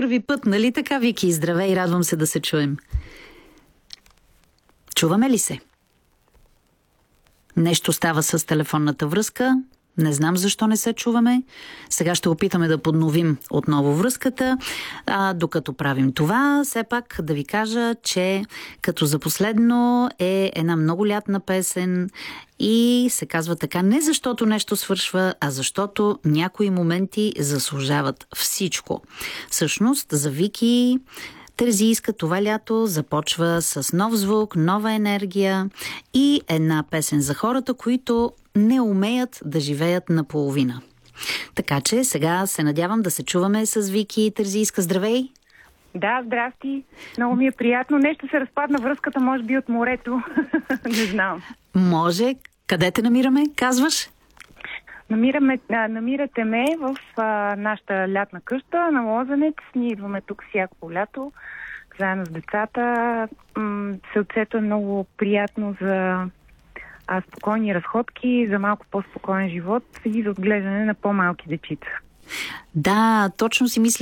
първи път, нали така, Вики? Здравей, радвам се да се чуем. Чуваме ли се? Нещо става с телефонната връзка. Не знам защо не се чуваме. Сега ще опитаме да подновим отново връзката. Докато правим това, все пак да ви кажа, че като за последно е една много лятна песен и се казва така не защото нещо свършва, а защото някои моменти заслужават всичко. Всъщност, за Вики Терзийска това лято започва с нов звук, нова енергия и една песен за хората, които не умеят да живеят наполовина. Така че сега се надявам да се чуваме с Вики Терзийска. Здравей! Да, здрасти. Много ми е приятно. Нещо се разпадна връзката, може би от морето. Не знам. Може. Къде те намираме, казваш? Намирате ме в нашата лятна къща на Лозенец. Ние идваме тук всяко лято, заедно с децата. Селцето е много приятно за спокойни разходки, за малко по-спокоен живот и за отглеждане на по-малки дечица. Да, точно си мисля,